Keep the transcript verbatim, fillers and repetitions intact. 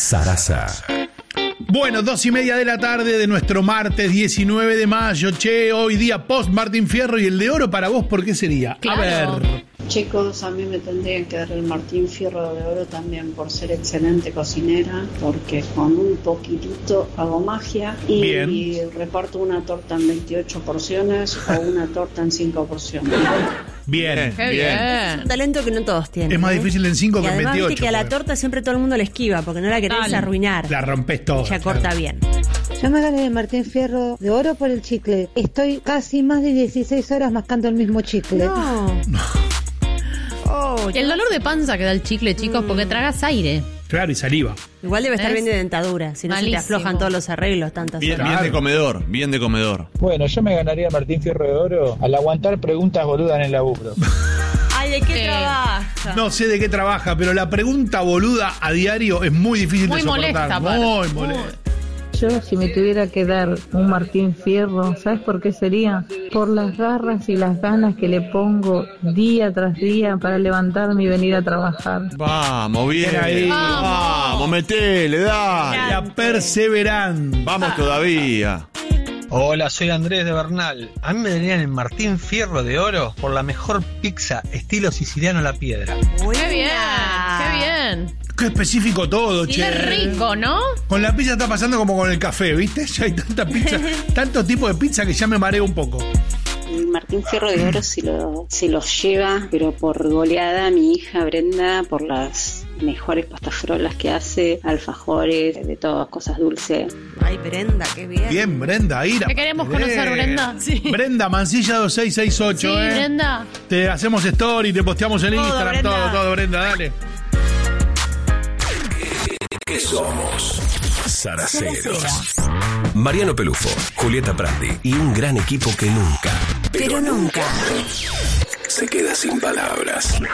Sarasa. Bueno, dos y media de la tarde de nuestro martes diecinueve de mayo. Che, hoy día post Martín Fierro, y el de oro para vos, ¿por qué sería? Claro. A ver. Chicos, a mí me tendrían que dar el Martín Fierro de oro también por ser excelente cocinera, porque con un poquitito hago magia y, Bien. y reparto una torta en veintiocho porciones o una torta en cinco porciones. Bien. Qué bien. Es un talento que no todos tienen. Es más ¿eh? difícil en cinco Y que en además, veintiocho. viste que a la pues. torta siempre todo el mundo le esquiva, porque no la querés Dale. arruinar. La rompes todo. Ella corta claro. bien. Yo me gané el Martín Fierro de oro por el chicle. Estoy casi más de dieciséis horas mascando el mismo chicle. No. Oh, El dolor de panza que da el chicle, chicos, porque tragas aire. Claro, y saliva. igual debe estar ¿Ves? bien de dentadura, si no se te Malísimo. aflojan todos los arreglos tantas Bien, horas. bien de Claro. comedor, bien de comedor. Bueno, yo me ganaría Martín Fierro de Oro al aguantar preguntas boludas en el laburo. Ay, ¿de qué Sí. trabaja? No sé de qué trabaja, pero la pregunta boluda a diario es muy difícil Muy de soportar. molesta, aparte. Muy molesta. Yo, si me tuviera que dar un Martín Fierro, ¿sabes por qué sería? Por las garras y las ganas que le pongo día tras día para levantarme y venir a trabajar. Vamos, bien. Bien ahí. Vamos, metele, dale. La perseverancia. Vamos todavía. Hola, soy Andrés de Bernal. A mí me darían el Martín Fierro de Oro por la mejor pizza estilo siciliano a la piedra. Qué bien, qué bien. Qué específico todo, Y che. es rico, ¿no? Con la pizza está pasando como con el café, ¿viste? Ya hay tanta pizza, tantos tipos de pizza que ya me mareo un poco. El Martín Fierro de Oro se lo, se los lleva, pero por goleada, mi hija Brenda, por las mejores pastafrolas que hace, alfajores, de todas, cosas dulces. Ay, Brenda, qué bien. Bien, Brenda, Ira. ¿Te queremos conocer, Brenda? Sí. Brenda, Mansilla dos seis seis ocho, Sí, ¿eh? Brenda. Te hacemos story, te posteamos en Todo, Instagram, Brenda. todo, todo, Brenda, dale. ¿Qué somos? Saraceros. Mariano Pelufo, Julieta Prandi y un gran equipo que nunca, Pero nunca se queda sin palabras.